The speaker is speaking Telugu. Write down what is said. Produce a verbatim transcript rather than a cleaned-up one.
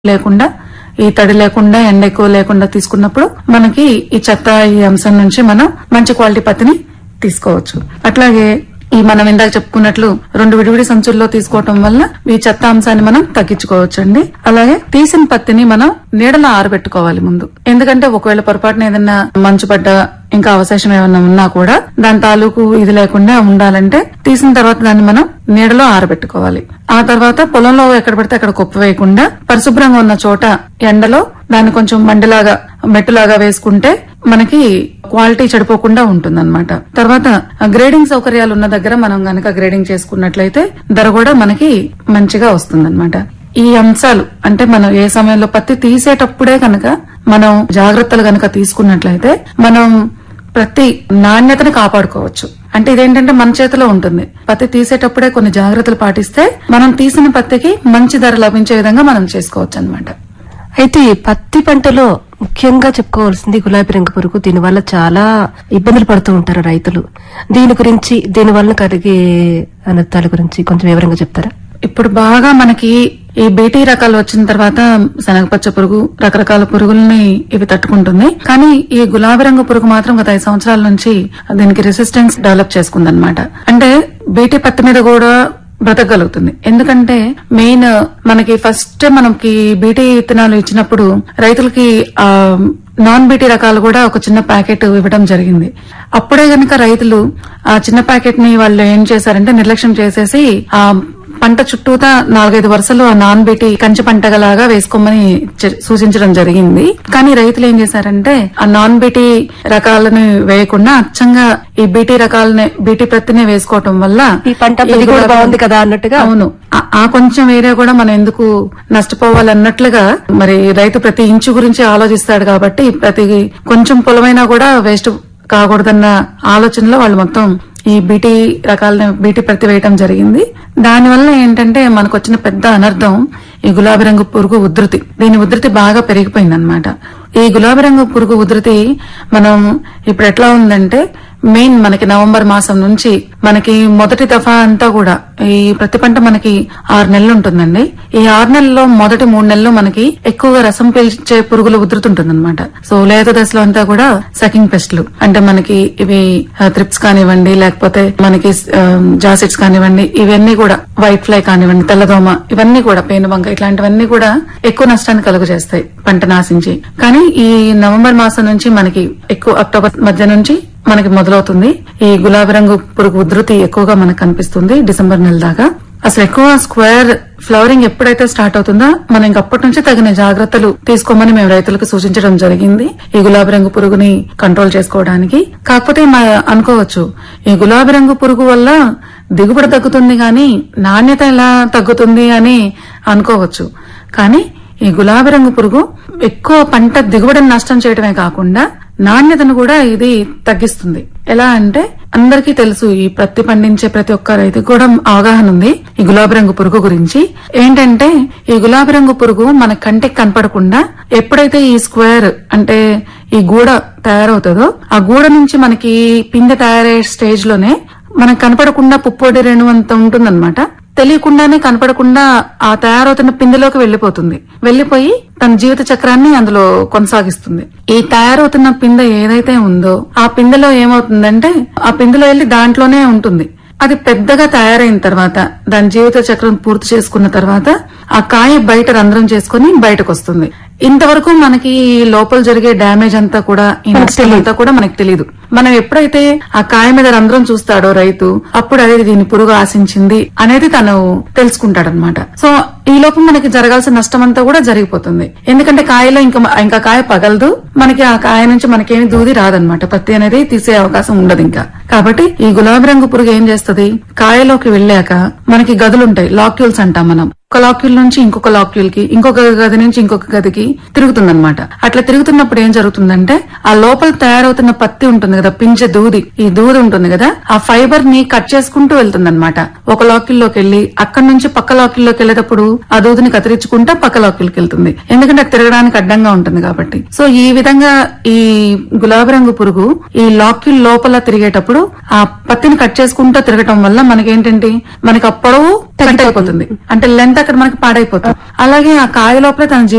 లేకుండా ఈ తడి లేకుండా ఎండ ఎక్కువ లేకుండా తీసుకున్నప్పుడు మనకి ఈ చెత్త ఈ అంశం నుంచి మనం మంచి క్వాలిటీ పత్తిని తీసుకోవచ్చు. అట్లాగే ఈ మనం ఇందాక చెప్పుకున్నట్లు రెండు విడివిడి సంచుల్లో తీసుకోవటం వల్ల ఈ చెత్త అంశాన్ని మనం తగ్గించుకోవచ్చండి. అలాగే తీసిన పత్తిని మనం నీడలో ఆరబెట్టుకోవాలి ముందు. ఎందుకంటే ఒకవేళ పొరపాటున ఏదైనా మంచు పడ్డ ఇంకా అవశేషం ఏమన్నా ఉన్నా కూడా దాని తాలూకు ఇది లేకుండా ఉండాలంటే తీసిన తర్వాత దాన్ని మనం నీడలో ఆరబెట్టుకోవాలి. ఆ తర్వాత పొలంలో ఎక్కడ పడితే అక్కడ కుప్ప వేయకుండా పరిశుభ్రంగా ఉన్న చోట ఎండలో దాన్ని కొంచెం మండిలాగా మెట్టులాగా వేసుకుంటే మనకి క్వాలిటీ చెడిపోకుండా ఉంటుందన్నమాట. తర్వాత గ్రేడింగ్ సౌకర్యాలు ఉన్న దగ్గర మనం గనక గ్రేడింగ్ చేసుకున్నట్లయితే ధర కూడా మనకి మంచిగా వస్తుందన్నమాట. ఈ అంశాలు అంటే మనం ఏ సమయంలో పత్తి తీసేటప్పుడే కనుక మనం జాగ్రత్తలు గనక తీసుకున్నట్లయితే మనం ప్రతి నాణ్యతను కాపాడుకోవచ్చు. అంటే ఇదేంటంటే మన చేతిలో ఉంటుంది. పత్తి తీసేటప్పుడే కొన్ని జాగ్రత్తలు పాటిస్తే మనం తీసిన పత్తికి మంచి ధర లభించే విధంగా మనం చేసుకోవచ్చు అన్నమాట. అయితే పత్తి పంటలో ముఖ్యంగా చెప్పుకోవాల్సింది గులాబీ రంగు పురుగు. దీనివల్ల చాలా ఇబ్బందులు పడుతూ ఉంటారు రైతులు. దీని గురించి దీని వల్ల కలిగే అనర్థాల గురించి కొంచెం వివరంగా చెప్తారా? ఇప్పుడు బాగా మనకి ఈ బీటీ రకాలు వచ్చిన తర్వాత శనగపచ్చ పురుగు రకరకాల పురుగుల్ని ఇవి తట్టుకుంటుంది. కానీ ఈ గులాబీ రంగు పురుగు మాత్రం గత ఐదు సంవత్సరాల నుంచి దీనికి రెసిస్టెన్స్ డెవలప్ చేసుకుందన్నమాట. అంటే బీటీ పత్తి మీద కూడా బ్రతకగలుగుతుంది. ఎందుకంటే మెయిన్ మనకి ఫస్ట్ మనకి బీటీ విత్తనాలు ఇచ్చినప్పుడు రైతులకి ఆ నాన్ బీటీ రకాలు కూడా ఒక చిన్న ప్యాకెట్ ఇవ్వడం జరిగింది. అప్పుడే గనక రైతులు ఆ చిన్న ప్యాకెట్ ని వాళ్ళు ఏం చేశారంటే నిర్లక్ష్యం చేసేసి ఆ పంట చుట్టూతా నాలుగైదు వరుసలు ఆ నాన్ బీటీ కంచి పంటగలాగా వేసుకోమని సూచించడం జరిగింది. కానీ రైతులు ఏం చేశారంటే ఆ నాన్ బీటీ రకాలను వేయకుండా అచ్చంగా ఈ బీటీ రకాలనే బీటీ ప్రత్తినే వేసుకోవటం వల్ల ఈ పంట బాగుంది కదా అన్నట్టుగా. అవును, ఆ కొంచెం వేరే కూడా మనం ఎందుకు నష్టపోవాలన్నట్లుగా మరి రైతు ప్రతి ఇంచు గురించి ఆలోచిస్తాడు. కాబట్టి ప్రతి కొంచెం పొలమైనా కూడా వేస్ట్ కాకూడదన్న ఆలోచనలో వాళ్ళు మొత్తం ఈ బీటీ రకాలను బీటీ ప్రతి వేయటం జరిగింది. దానివల్ల ఏంటంటే మనకు వచ్చిన పెద్ద అనర్థం ఈ గులాబీ రంగు పురుగు ఉధృతి. దీని ఉధృతి బాగా పెరిగిపోయింది అనమాట. ఈ గులాబీ రంగు పురుగు ఉధృతి మనం ఇప్పుడు ఎట్లా ఉందంటే మెయిన్ మనకి నవంబర్ మాసం నుంచి మనకి మొదటి దఫా అంతా కూడా ఈ ప్రతి పంట మనకి ఆరు నెలలు ఉంటుందండి. ఈ ఆరు నెలల్లో మొదటి మూడు నెలలు మనకి ఎక్కువగా రసం పీల్చే పురుగులు ఉధృతుంటుంది అనమాట. సో లేత దశలో అంతా కూడా సకింగ్ పెస్ట్లు అంటే మనకి ఇవి త్రిప్స్ కానివ్వండి, లేకపోతే మనకి జాసిడ్స్ కానివ్వండి, ఇవన్నీ కూడా వైట్ ఫ్లై కానివ్వండి, తెల్లదోమ, ఇవన్నీ కూడా పేనుబంక, ఇట్లాంటివన్నీ కూడా ఎక్కువ నష్టాన్ని కలుగు చేస్తాయి పంట నాశించి. కానీ ఈ నవంబర్ మాసం నుంచి మనకి ఎక్కువ అక్టోబర్ మధ్య నుంచి మనకి మొదలవుతుంది ఈ గులాబీ రంగు పురుగు ఉధృతి ఎక్కువగా మనకు కనిపిస్తుంది డిసెంబర్ నెల దాకా. అసలు ఎక్కువ స్క్వేర్ ఫ్లవరింగ్ ఎప్పుడైతే స్టార్ట్ అవుతుందో మనం ఇంకప్పటి నుంచి తగిన జాగ్రత్తలు తీసుకోమని మేము రైతులకు సూచించడం జరిగింది ఈ గులాబీ రంగు పురుగుని కంట్రోల్ చేసుకోవడానికి. కాకపోతే అనుకోవచ్చు ఈ గులాబీ రంగు పురుగు వల్ల దిగుబడి తగ్గుతుంది కానీ నాణ్యత ఎలా తగ్గుతుంది అని అనుకోవచ్చు. కానీ ఈ గులాబీ రంగు పురుగు ఎక్కువ పంట దిగుబడిని నష్టం చేయడమే కాకుండా నాణ్యతను కూడా ఇది తగ్గిస్తుంది. ఎలా అంటే అందరికీ తెలుసు, ఈ పత్తి పండించే ప్రతి ఒక్క రైతుకు కూడా అవగాహన ఉంది ఈ గులాబీ రంగు పురుగు గురించి. ఏంటంటే ఈ గులాబీ రంగు పురుగు మన కంటికి కనపడకుండా ఎప్పుడైతే ఈ స్క్వేర్ అంటే ఈ గూడ తయారవుతుందో ఆ గూడ నుంచి మనకి పిందె తయారయ్యే స్టేజ్ లోనే మనకు కనపడకుండా పుప్పొడి రేణు అంత ఉంటుందన్నమాట. తెలియకుండానే కనపడకుండా ఆ తయారవుతున్న పిందెలోకి వెళ్లిపోతుంది. వెళ్లిపోయి తన జీవిత చక్రాన్ని అందులో కొనసాగిస్తుంది. ఈ తయారవుతున్న పిందె ఏదైతే ఉందో ఆ పిందెలో ఏమవుతుందంటే ఆ పిందెలో వెళ్లి దాంట్లోనే ఉంటుంది. అది పెద్దగా తయారైన తర్వాత దాని జీవిత చక్రం పూర్తి చేసుకున్న తర్వాత ఆ కాయ బయట రంధ్రం చేసుకుని బయటకు వస్తుంది. ఇంతవరకు మనకి లోపల జరిగే డ్యామేజ్ అంతా కూడా ఈ నష్టం అంతా కూడా మనకు తెలియదు. మనం ఎప్పుడైతే ఆ కాయ మీద రంధ్రం చూస్తాడో రైతు అప్పుడు అనేది దీని పురుగు ఆశించింది అనేది తను తెలుసుకుంటాడనమాట. సో ఈ లోపు మనకి జరగాల్సిన నష్టం అంతా కూడా జరిగిపోతుంది. ఎందుకంటే కాయలో ఇంకా ఇంకా కాయ పగలదు, మనకి ఆ కాయ నుంచి మనకేమి దూది రాదనమాట. పత్తి అనేది తీసే అవకాశం ఉండదు ఇంకా. కాబట్టి ఈ గులాబీ రంగు పురుగు ఏం చేస్తుంది, కాయలోకి వెళ్ళాక మనకి గదులుంటాయి, లాక్యూల్స్ అంటాం మనం. ఒక లాక్యూల్ నుంచి ఇంకొక లాక్యూల్ కి, ఇంకొక గది నుంచి ఇంకొక గదికి తిరుగుతుందన్నమాట. అట్లా తిరుగుతున్నప్పుడు ఏం జరుగుతుందంటే ఆ లోపల తయారవుతున్న పత్తి ఉంటుంది కదా, పింజ దూది, ఈ దూది ఉంటుంది కదా, ఆ ఫైబర్ ని కట్ చేసుకుంటూ వెళ్తుందన్నమాట. ఒక లాక్యూల్లోకి వెళ్లి అక్కడి నుంచి పక్క లాక్యూల్లోకి వెళ్లేటప్పుడు ఆ దూదిని కత్తిరించుకుంటా పక్క లాక్యూల్కి వెళ్తుంది. ఎందుకంటే అది తిరగడానికి అడ్డంగా ఉంటుంది కాబట్టి. సో ఈ విధంగా ఈ గులాబీ రంగు పురుగు ఈ లాక్యూల్ లోపల తిరిగేటప్పుడు ఆ పత్తిని కట్ చేసుకుంటూ తిరగటం వల్ల మనకేంటంటే మనకి ఆ పొడవు కట్ అయిపోతుంది, అంటే లెంత్ అక్కడ మనకి పాడైపోతుంది. అలాగే ఆ కాయ లోపల తన